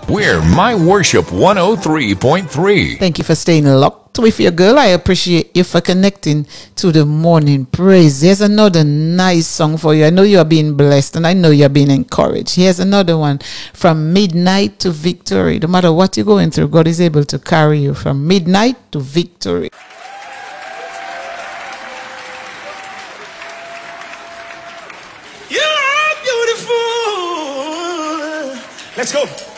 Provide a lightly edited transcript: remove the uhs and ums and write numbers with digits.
We're My Worship 103.3. Thank you for staying locked with your girl. I appreciate you for connecting to the morning praise. Here's another nice song for you. I know you are being blessed and I know you're being encouraged. Here's another one, From Midnight to Victory. No matter what you're going through, God is able to carry you from midnight to victory. You're beautiful. Let's go.